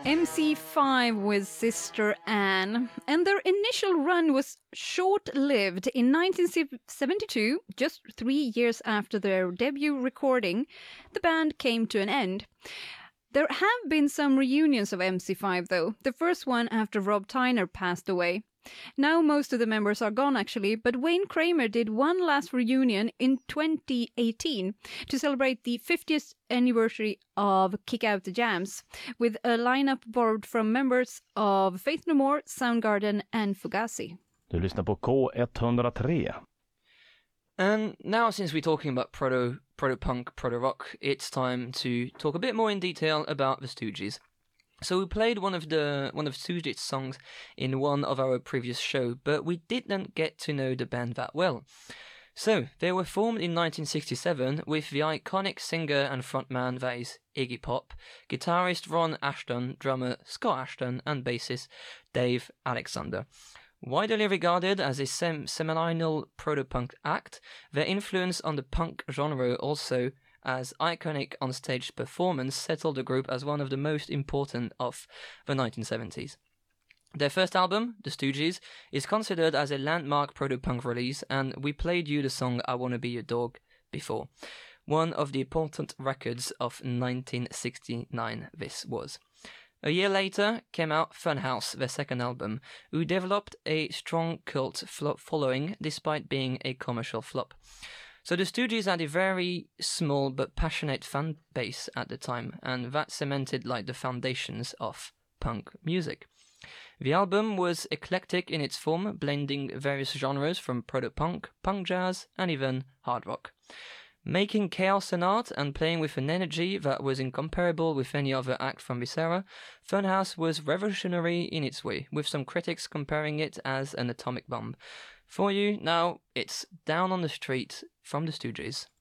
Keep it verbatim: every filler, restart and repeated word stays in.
M C five with Sister Anne, and their initial run was short-lived. In nineteen seventy-two, just three years after their debut recording, the band came to an end. There have been some reunions of M C five, though, the first one after Rob Tyner passed away. Now most of the members are gone, actually, but Wayne Kramer did one last reunion in twenty eighteen to celebrate the fiftieth anniversary of Kick Out the Jams, with a lineup borrowed from members of Faith No More, Soundgarden and Fugazi. Du lyssnar på K one oh three. And now, since we're talking about proto, proto-punk, proto-rock, it's time to talk a bit more in detail about the Stooges. So we played one of the one of Stooges songs in one of our previous show, but we didn't get to know the band that well. So they were formed in nineteen sixty-seven with the iconic singer and frontman that is Iggy Pop, guitarist Ron Ashton, drummer Scott Ashton, and bassist Dave Alexander. Widely regarded as a sem- seminal proto-punk act, their influence on the punk genre also as iconic on-stage performance settled the group as one of the most important of the nineteen seventies. Their first album, The Stooges, is considered as a landmark proto-punk release, and we played you the song I Wanna Be Your Dog before. One of the important records of nineteen sixty-nine this was. A year later came out Funhouse, their second album, who developed a strong cult following despite being a commercial flop. So the Stooges had a very small but passionate fan base at the time, and that cemented like the foundations of punk music. The album was eclectic in its form, blending various genres from proto-punk, punk jazz, and even hard rock. Making chaos an art and playing with an energy that was incomparable with any other act from this era, Funhouse was revolutionary in its way, with some critics comparing it as an atomic bomb. For you, now, it's Down on the Street from the Stooges.